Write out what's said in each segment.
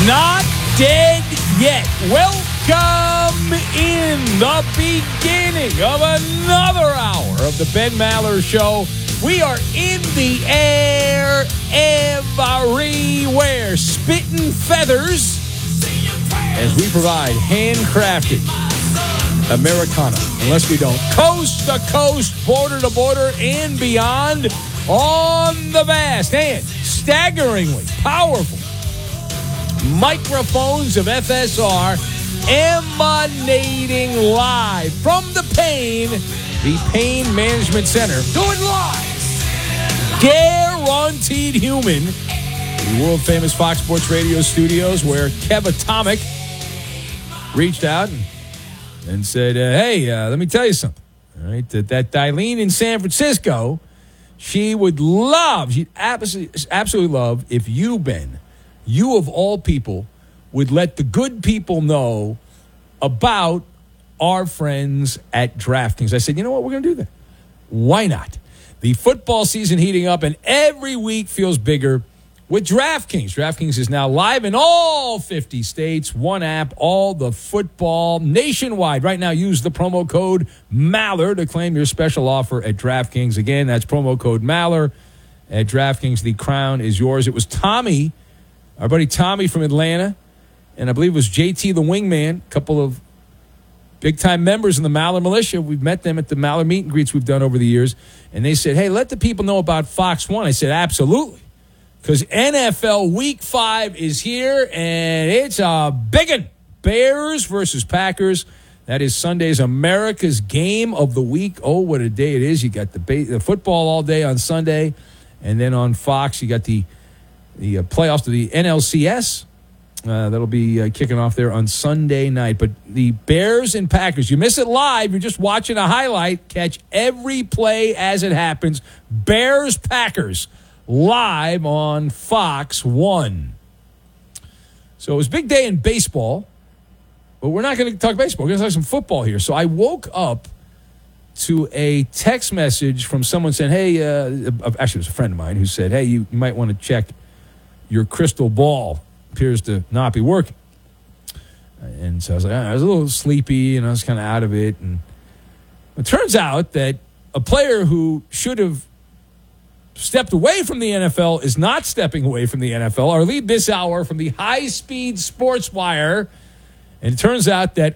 Not dead yet. Welcome in the beginning of another hour of the Ben Maller Show. We are in the air everywhere, spitting feathers as we provide handcrafted Americana. Unless we don't. Coast to coast, border to border, and beyond on the vast and staggeringly powerful microphones of FSR emanating live from the Pain Management Center. Do it live. Guaranteed human. The world-famous Fox Sports Radio studios where Kev Atomic reached out and said, hey, let me tell you something. All right, that Dilene in San Francisco, she'd absolutely love if you, Ben, you of all people, would let the good people know about our friends at DraftKings. I said, you know what? We're going to do that. Why not? The football season heating up, and every week feels bigger with DraftKings. DraftKings is now live in all 50 states. One app, all the football nationwide. Right now, use the promo code Maller to claim your special offer at DraftKings. Again, that's promo code Maller at DraftKings. The crown is yours. It was Tommy, our buddy Tommy from Atlanta, and I believe it was JT the Wingman, a couple of big-time members in the Maller Militia. We've met them at the Maller meet and greets we've done over the years. And they said, hey, let the people know about Fox One. I said, absolutely. Because NFL Week 5 is here, and it's a big one. Bears versus Packers. That is Sunday's America's game of the week. Oh, what a day it is. You got the football all day on Sunday, and then on Fox you got the playoffs to the NLCS. That'll be kicking off there on Sunday night. But the Bears and Packers, you miss it live, you're just watching a highlight. Catch every play as it happens. Bears-Packers live on Fox 1. So it was a big day in baseball, but we're not going to talk baseball. We're going to talk some football here. So I woke up to a text message from someone saying, hey, actually it was a friend of mine who said, hey, you might want to check your crystal ball. Appears to not be working. And so I was like, I was a little sleepy, and I was kind of out of it. And it turns out that a player who should have stepped away from the NFL is not stepping away from the NFL. Our lead this hour from the High Speed Sports Wire. And it turns out that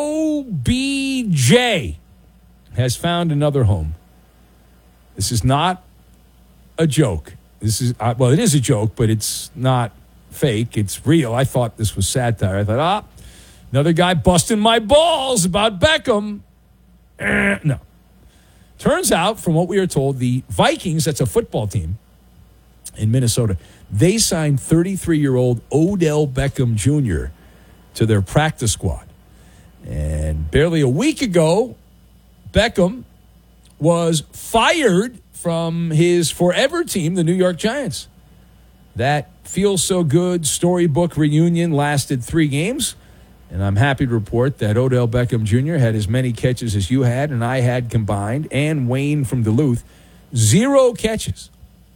OBJ has found another home. This is not a joke. This is, well, it is a joke, but it's not fake. It's real. I thought this was satire. I thought, another guy busting my balls about Beckham. No. Turns out, from what we are told, the Vikings, that's a football team in Minnesota, they signed 33-year-old Odell Beckham Jr. to their practice squad. And barely a week ago, Beckham was fired from his forever team, the New York Giants. That Feel So Good storybook reunion lasted 3 games, and I'm happy to report that Odell Beckham Jr. had as many catches as you had and I had combined, and Wayne from Duluth. 0 catches.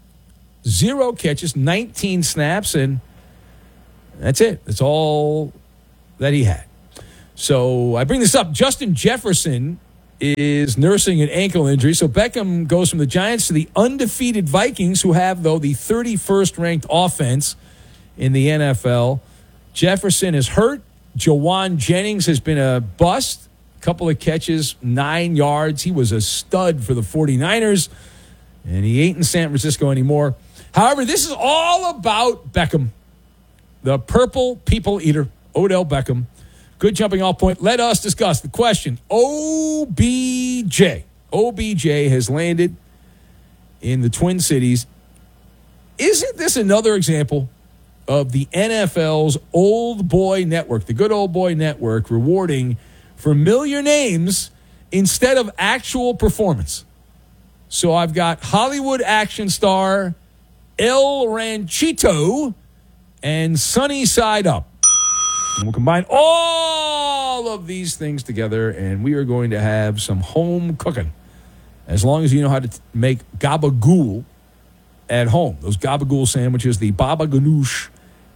0 catches, 19 snaps, and that's it. That's all that he had. So I bring this up. Justin Jefferson is nursing an ankle injury. So Beckham goes from the Giants to the undefeated Vikings, who have, though, the 31st ranked offense in the NFL. Jefferson is hurt. Jawan Jennings has been a bust. Couple of catches, 9 yards. He was a stud for the 49ers, and he ain't in San Francisco anymore. However, this is all about Beckham, the purple people eater, Odell Beckham. Good jumping off point. Let us discuss the question. OBJ. OBJ has landed in the Twin Cities. Isn't this another example of the NFL's old boy network, the good old boy network, rewarding familiar names instead of actual performance? So I've got Hollywood action star El Ranchito and Sunny Side Up. And we'll combine all of these things together, and we are going to have some home cooking. As long as you know how to make gabagool at home. Those gabagool sandwiches, the baba ganoush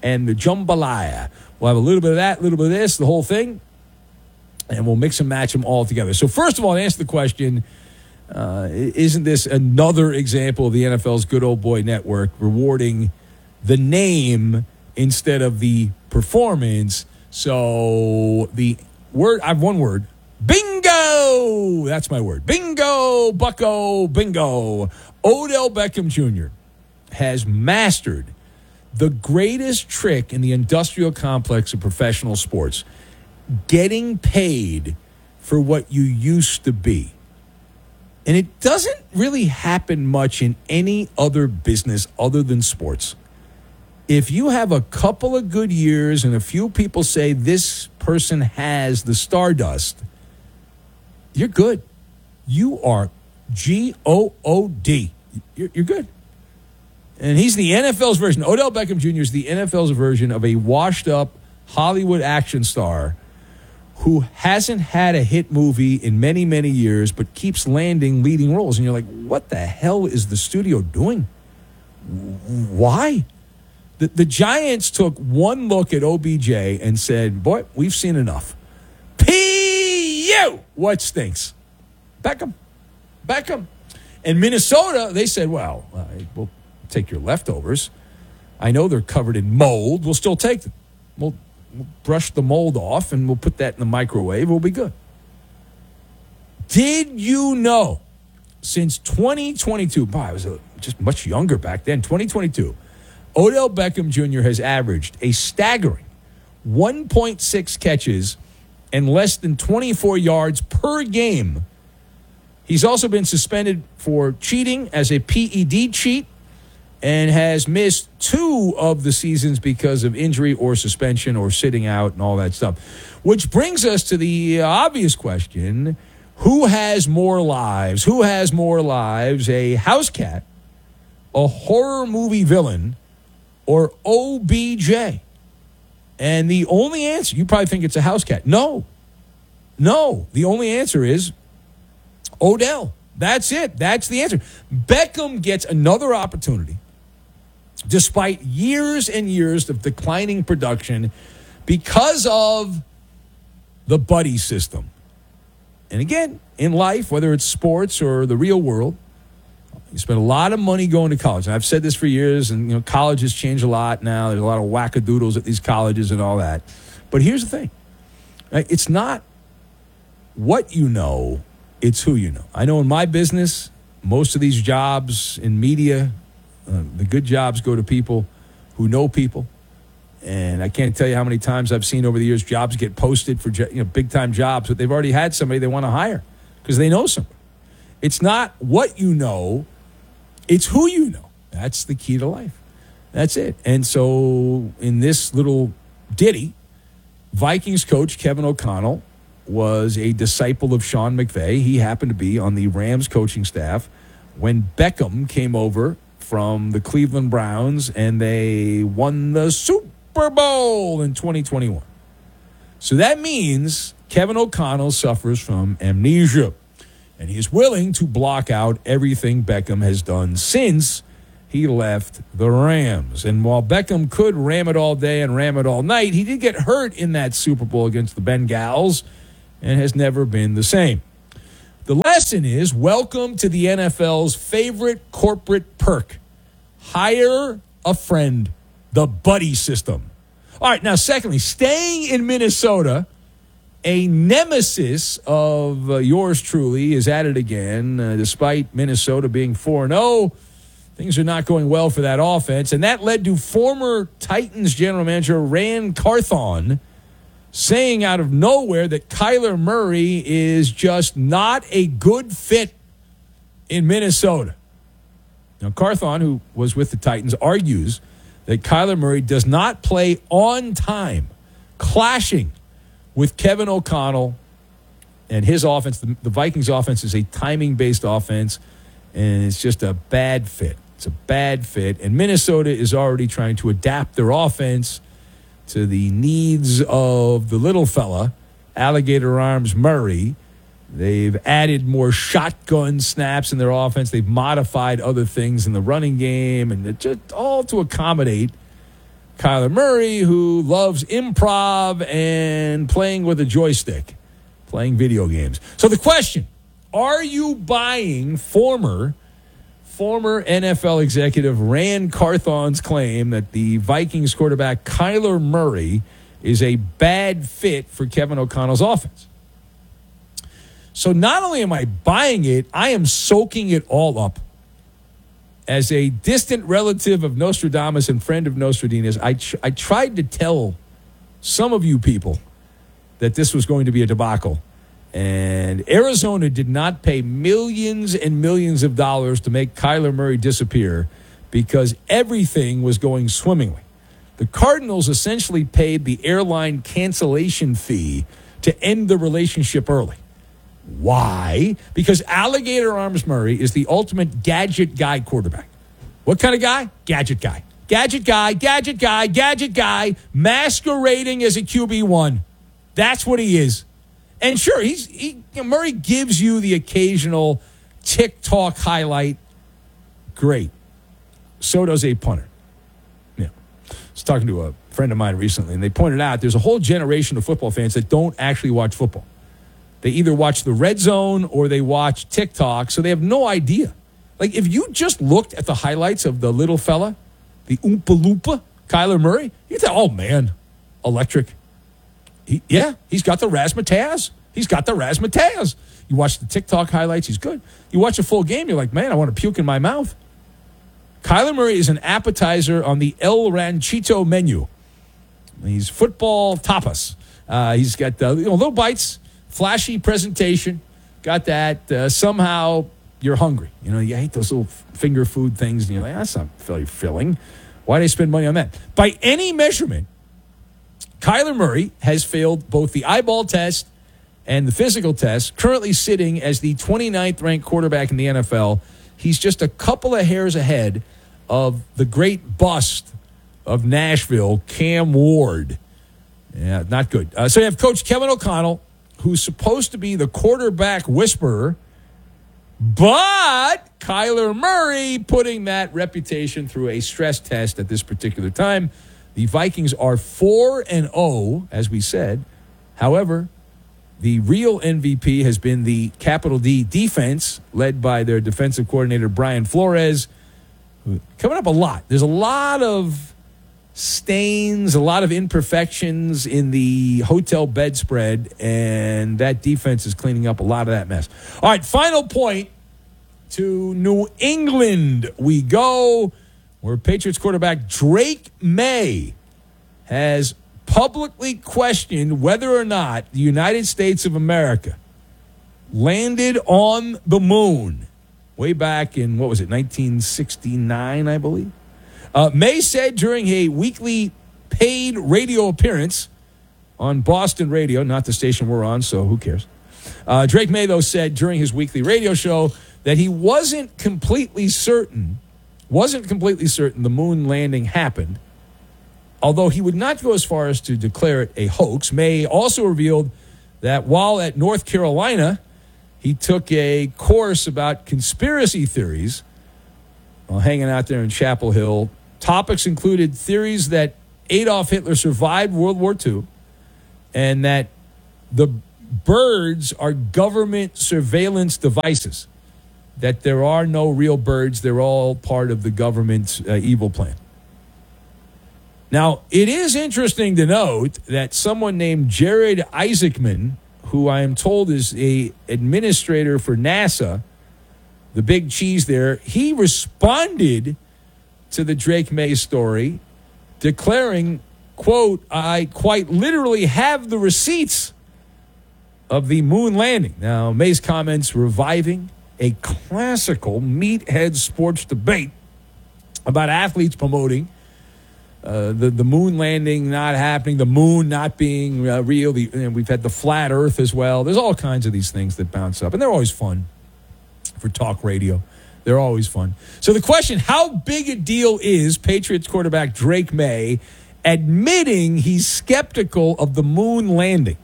and the jambalaya. We'll have a little bit of that, a little bit of this, the whole thing, and we'll mix and match them all together. So first of all, to answer the question, isn't this another example of the NFL's good old boy network rewarding the name instead of the performance? So the word, I have one word. Bingo! That's my word. Bingo, bucko, bingo. Odell Beckham Jr. has mastered the greatest trick in the industrial complex of professional sports, getting paid for what you used to be. And it doesn't really happen much in any other business other than sports. If you have a couple of good years and a few people say this person has the stardust, you're good. You are G-O-O-D. You're good. And he's the NFL's version. Odell Beckham Jr. is the NFL's version of a washed-up Hollywood action star who hasn't had a hit movie in many, many years but keeps landing leading roles. And you're like, what the hell is the studio doing? Why? The Giants took one look at OBJ and said, boy, we've seen enough. P.U. What stinks? Beckham. And Minnesota, they said, well, we'll take your leftovers. I know they're covered in mold. We'll still take them. We'll brush the mold off, and we'll put that in the microwave. We'll be good. Did you know, since 2022, I was just much younger back then, 2022, Odell Beckham Jr. has averaged a staggering 1.6 catches and less than 24 yards per game. He's also been suspended for cheating as a PED cheat and has missed 2 of the seasons because of injury or suspension or sitting out and all that stuff. Which brings us to the obvious question, who has more lives? Who has more lives, a house cat, a horror movie villain, or OBJ? And the only answer, you probably think it's a house cat. No. The only answer is Odell. That's it. That's the answer. Beckham gets another opportunity, despite years and years of declining production, because of the buddy system. And again, in life, whether it's sports or the real world, you spend a lot of money going to college. And I've said this for years, and college has changed a lot now. There's a lot of wackadoodles at these colleges and all that. But here's the thing. Right? It's not what you know, it's who you know. I know in my business, most of these jobs in media, the good jobs go to people who know people. And I can't tell you how many times I've seen over the years jobs get posted for big-time jobs, but they've already had somebody they want to hire because they know somebody. It's not what you know, it's who you know. That's the key to life. That's it. And so in this little ditty, Vikings coach Kevin O'Connell was a disciple of Sean McVay. He happened to be on the Rams coaching staff when Beckham came over from the Cleveland Browns and they won the Super Bowl in 2021. So that means Kevin O'Connell suffers from amnesia, and he is willing to block out everything Beckham has done since he left the Rams. And while Beckham could ram it all day and ram it all night, he did get hurt in that Super Bowl against the Bengals and has never been the same. The lesson is, welcome to the NFL's favorite corporate perk. Hire a friend, the buddy system. All right, now secondly, staying in Minnesota, a nemesis of yours truly is at it again. Despite Minnesota being 4-0, things are not going well for that offense. And that led to former Titans general manager Ran Carthon saying out of nowhere that Kyler Murray is just not a good fit in Minnesota. Now, Carthon, who was with the Titans, argues that Kyler Murray does not play on time, clashing with Kevin O'Connell and his offense. The Vikings offense is a timing-based offense, and it's just a bad fit. It's a bad fit. And Minnesota is already trying to adapt their offense to the needs of the little fella, alligator arms Murray. They've added more shotgun snaps in their offense. They've modified other things in the running game, and just all to accommodate Kyler Murray, who loves improv and playing with a joystick, playing video games. So the question, are you buying former NFL executive Ran Carthon's claim that the Vikings quarterback Kyler Murray is a bad fit for Kevin O'Connell's offense? So not only am I buying it, I am soaking it all up. As a distant relative of Nostradamus and friend of Nostradamus, I tried to tell some of you people that this was going to be a debacle. And Arizona did not pay millions and millions of dollars to make Kyler Murray disappear because everything was going swimmingly. The Cardinals essentially paid the airline cancellation fee to end the relationship early. Why? Because Alligator Arms Murray is the ultimate gadget guy quarterback. What kind of guy? Gadget guy. Gadget guy, gadget guy, gadget guy, masquerading as a QB1. That's what he is. And sure, Murray gives you the occasional TikTok highlight. Great. So does a punter. Yeah. I was talking to a friend of mine recently, and they pointed out there's a whole generation of football fans that don't actually watch football. They either watch the red zone or they watch TikTok, so they have no idea. Like, if you just looked at the highlights of the little fella, the Oompa Loompa, Kyler Murray, you'd say, oh, man, electric. He's got the razzmatazz. He's got the razzmatazz. You watch the TikTok highlights, he's good. You watch a full game, you're like, man, I want to puke in my mouth. Kyler Murray is an appetizer on the El Ranchito menu. He's football tapas. He's got little bites. Flashy presentation, got that. Somehow you're hungry. You hate those little finger food things, and you're like, that's not very filling. Why do they spend money on that? By any measurement, Kyler Murray has failed both the eyeball test and the physical test, currently sitting as the 29th ranked quarterback in the NFL. He's just a couple of hairs ahead of the great bust of Nashville, Cam Ward. Yeah, not good. So you have Coach Kevin O'Connell, who's supposed to be the quarterback whisperer, but Kyler Murray putting that reputation through a stress test at this particular time. The Vikings are 4-0, as we said. However, the real MVP has been the capital D defense, led by their defensive coordinator, Brian Flores, coming up a lot. There's a lot of stains, a lot of imperfections in the hotel bedspread, and that defense is cleaning up a lot of that mess. All right, final point. To New England we go, where Patriots quarterback Drake May has publicly questioned whether or not the United States of America landed on the moon way back in, 1969, I believe. May said during a weekly paid radio appearance on Boston radio, not the station we're on, so who cares? Drake May, though, said during his weekly radio show that he wasn't completely certain the moon landing happened, although he would not go as far as to declare it a hoax. May also revealed that while at North Carolina, he took a course about conspiracy theories while hanging out there in Chapel Hill. Topics included theories that Adolf Hitler survived World War II and that the birds are government surveillance devices, that there are no real birds. They're all part of the government's evil plan. Now, it is interesting to note that someone named Jared Isaacman, who I am told is a administrator for NASA, the big cheese there, he responded to the Drake May story, declaring, quote, I quite literally have the receipts of the moon landing. Now, May's comments reviving a classical meathead sports debate about athletes promoting the moon landing not happening, the moon not being real. We've had the flat earth as well. There's all kinds of these things that bounce up, and they're always fun for talk radio. They're always fun. So the question, how big a deal is Patriots quarterback Drake May admitting he's skeptical of the moon landing?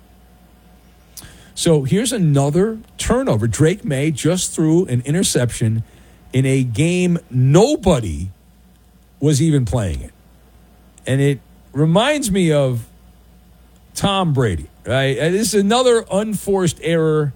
So here's another turnover. Drake May just threw an interception in a game nobody was even playing it. And it reminds me of Tom Brady, right? And this is another unforced error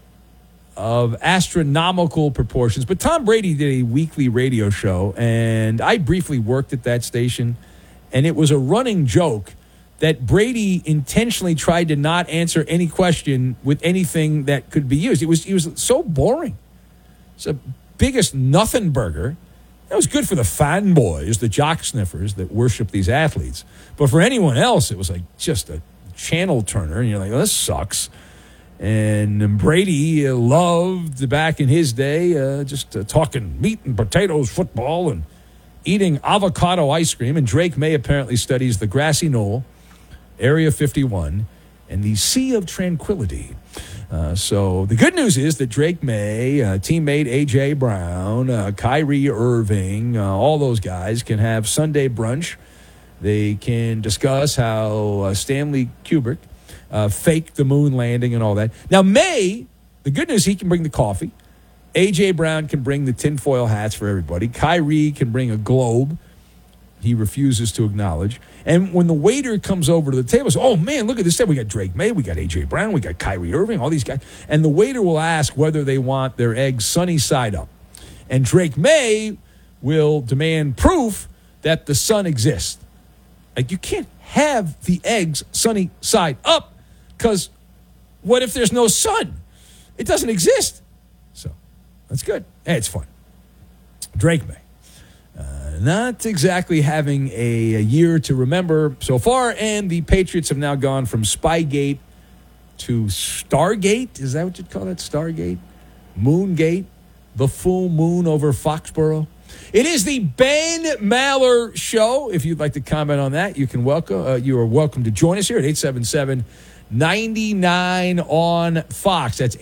of astronomical proportions. But Tom Brady did a weekly radio show, and I briefly worked at that station, and it was a running joke that Brady intentionally tried to not answer any question with anything that could be used. He was so boring. It's the biggest nothing burger. That was good for the fanboys, the jock sniffers that worship these athletes. But for anyone else, it was like just a channel turner, and you're like, oh, this sucks. And Brady loved, back in his day, just talking meat and potatoes, football, and eating avocado ice cream. And Drake May apparently studies the grassy knoll, Area 51, and the Sea of Tranquility. So the good news is that Drake May, teammate A.J. Brown, Kyrie Irving, all those guys can have Sunday brunch. They can discuss how Stanley Kubrick faked the moon landing and all that. Now, May, the good news, he can bring the coffee. A.J. Brown can bring the tinfoil hats for everybody. Kyrie can bring a globe. He refuses to acknowledge. And when the waiter comes over to the table, says, oh, man, look at this. We got Drake May, we got A.J. Brown, we got Kyrie Irving, all these guys. And the waiter will ask whether they want their eggs sunny side up. And Drake May will demand proof that the sun exists. Like, you can't have the eggs sunny side up, because what if there's no sun? It doesn't exist. So that's good. Hey, it's fun. Drake May. Not exactly having a year to remember so far, and the Patriots have now gone from Spygate to Stargate. Is that what you'd call it? Stargate? Moongate? The full moon over Foxborough? It is the Ben Maller Show. If you'd like to comment on that, you are welcome to join us here at 877-99 on Fox. That's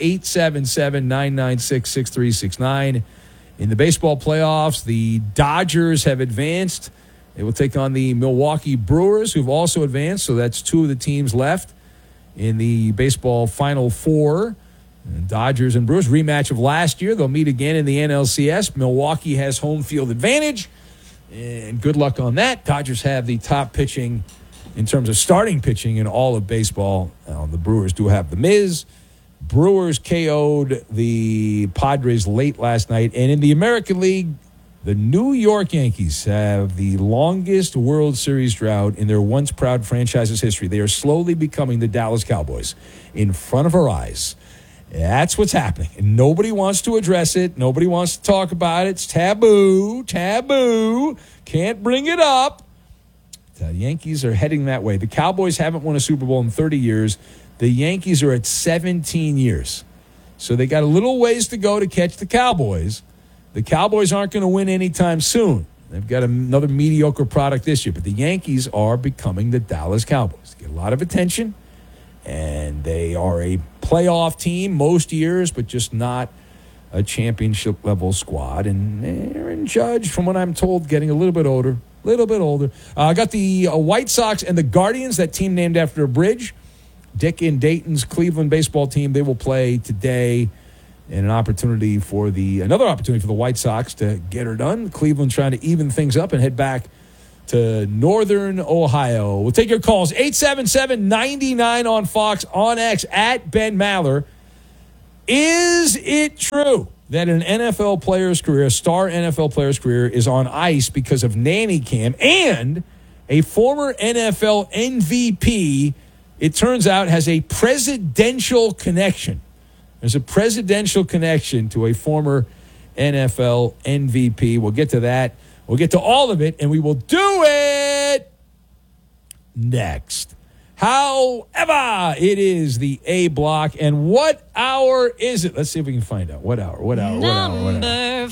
877-996-6369. In the baseball playoffs, the Dodgers have advanced. They will take on the Milwaukee Brewers, who've also advanced. So that's two of the teams left in the baseball Final Four. And Dodgers and Brewers, rematch of last year. They'll meet again in the NLCS. Milwaukee has home field advantage, and good luck on that. Dodgers have the top pitching in terms of starting pitching in all of baseball. The Brewers do have the Miz. Brewers KO'd the Padres late last night. And in the American League, the New York Yankees have the longest World Series drought in their once proud franchise's history. They are slowly becoming the Dallas Cowboys in front of our eyes. That's what's happening. And nobody wants to address it. Nobody wants to talk about it. It's taboo. Can't bring it up. The Yankees are heading that way. The Cowboys haven't won a Super Bowl in 30 years. The Yankees are at 17 years. So they got a little ways to go to catch the Cowboys. The Cowboys aren't going to win anytime soon. They've got another mediocre product this year. But the Yankees are becoming the Dallas Cowboys. They get a lot of attention. And they are a playoff team most years, but just not a championship-level squad. And Aaron Judge, from what I'm told, getting a little bit older. I got the White Sox and the Guardians, that team named after a bridge. Dick and Dayton's Cleveland baseball team, they will play today, and another opportunity for the White Sox to get her done. Cleveland trying to even things up and head back to Northern Ohio. We'll take your calls. 877-99 on Fox, on X, at Ben Maller. Is it true that an NFL player's career, a star NFL player's career, is on ice because of nanny cam, and a former NFL MVP, it turns out, has a presidential connection? There's a presidential connection to a former NFL MVP. We'll get to that. We'll get to all of it, and we will do it next. However, it is the A block, and what hour is it? Let's see if we can find out. What hour? Number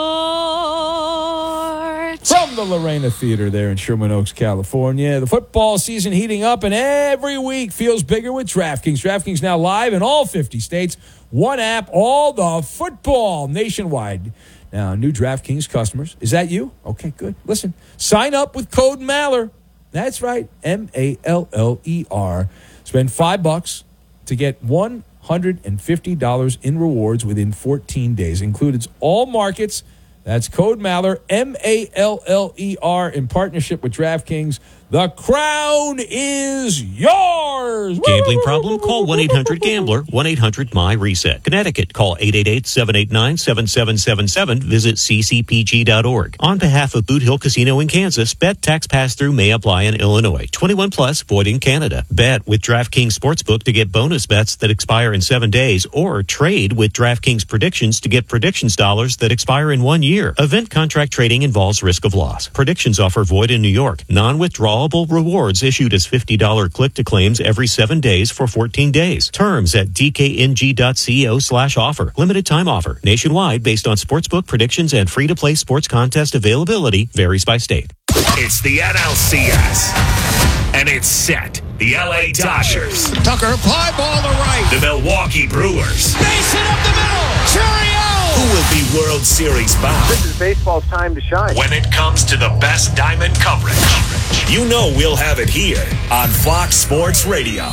4. From the Lorena Theater there in Sherman Oaks, California. The football season heating up, and every week feels bigger with DraftKings. DraftKings now live in all 50 states. One app, all the football nationwide. Now, new DraftKings customers. Is that you? Okay, good. Listen, sign up with code Maller. That's right, M-A-L-L-E-R. Spend $5 to get $150 in rewards within 14 days. Includes all markets. That's code Maller, M-A-L-L-E-R, in partnership with DraftKings, The crown is yours. Gambling problem? Call 1-800-GAMBLER, 1-800-MY-RESET. Connecticut, call 888-789-7777. Visit ccpg.org. On behalf of Boot Hill Casino in Kansas, bet tax pass-through may apply in Illinois. 21 plus, void in Canada. Bet with DraftKings Sportsbook to get bonus bets that expire in 7 days, or trade with DraftKings Predictions to get predictions dollars that expire in 1 year. Event contract trading involves risk of loss. Predictions offer void in New York. Non-withdrawable rewards issued as $50 click-to-claims every 7 days for 14 days. Terms at dkng.co/offer. Limited time offer. Nationwide based on sportsbook predictions and free-to-play sports contest availability varies by state. It's the NLCS. And it's set. The LA Dodgers. Tucker, fly ball to right. The Milwaukee Brewers. Base hit up the middle. Cheerio! Who will be World Series bound? This is baseball's time to shine. When it comes to the best diamond coverage, you know we'll have it here on Fox Sports Radio.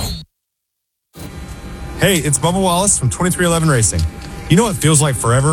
Hey, it's Bubba Wallace from 2311 Racing. You know what feels like forever?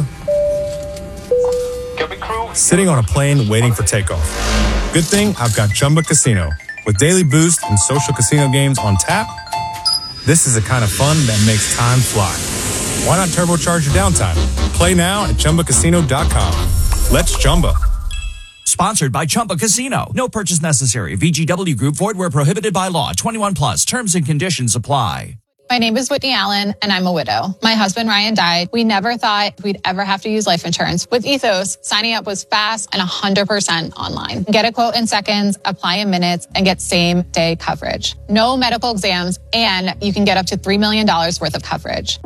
Sitting on a plane waiting for takeoff. Good thing I've got Chumba Casino. With daily boost and social casino games on tap, this is the kind of fun that makes time fly. Why not turbocharge your downtime? Play now at ChumbaCasino.com. Let's Chumba. Sponsored by Chumba Casino. No purchase necessary. VGW Group. Void where prohibited by law. 21 plus. Terms and conditions apply. My name is Whitney Allen, and I'm a widow. My husband, Ryan, died. We never thought we'd ever have to use life insurance. With Ethos, signing up was fast and 100% online. Get a quote in seconds, apply in minutes, and get same-day coverage. No medical exams, and you can get up to $3 million worth of coverage.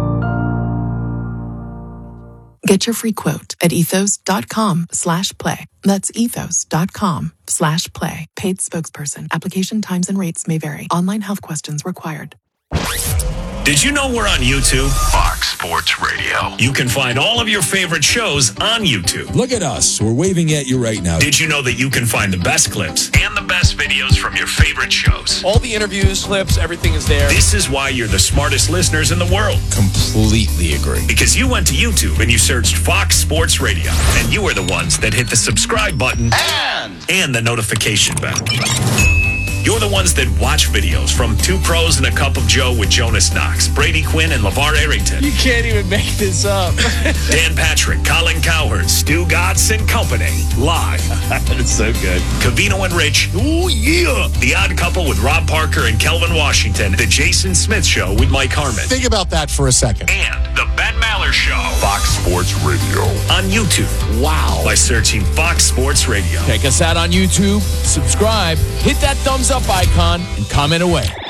Get your free quote at ethos.com/play. That's ethos.com/play. Paid spokesperson. Application times and rates may vary. Online health questions required. Did you know we're on YouTube? Fox Sports Radio. You can find all of your favorite shows on YouTube. Look at us. We're waving at you right now. Did you know that you can find the best clips and the best videos from your favorite shows? All the interviews, clips, everything is there. This is why you're the smartest listeners in the world. Completely agree. Because you went to YouTube and you searched Fox Sports Radio, and you were the ones that hit the subscribe button and the notification bell. You're the ones that watch videos from Two Pros and a Cup of Joe with Jonas Knox, Brady Quinn, and LeVar Arrington. You can't even make this up. Dan Patrick, Colin Cowherd, Stu Gatz and Company. Live. It's so good. Covino and Rich. Oh, yeah. The Odd Couple with Rob Parker and Kelvin Washington. The Jason Smith Show with Mike Harmon. Think about that for a second. And the Ben Maller Show. Fox Sports Radio. On YouTube. Wow. By searching Fox Sports Radio. Check us out on YouTube. Subscribe. Hit that thumbs up icon and comment away.